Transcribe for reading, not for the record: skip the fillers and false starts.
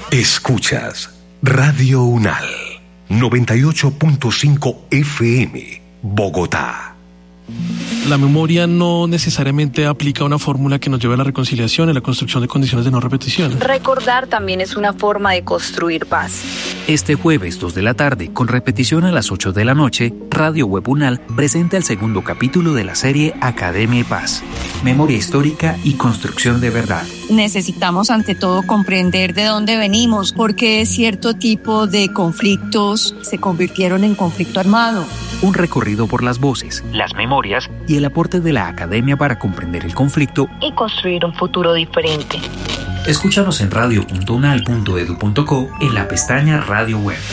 Escuchas Radio UNAL 98.5 FM, Bogotá. La memoria no necesariamente aplica una fórmula que nos lleve a la reconciliación y la construcción de condiciones de no repetición. Recordar también es una forma de construir paz. Este jueves 2 de la tarde, con repetición a las 8 de la noche, Radio Web UNAL presenta el segundo capítulo de la serie Academia y Paz. Memoria histórica y construcción de verdad. Necesitamos ante todo comprender de dónde venimos, por qué cierto tipo de conflictos se convirtieron en conflicto armado. Un recorrido por las voces, las memorias y el aporte de la academia para comprender el conflicto y construir un futuro diferente. Escúchanos en radio.unal.edu.co en la pestaña Radio Web.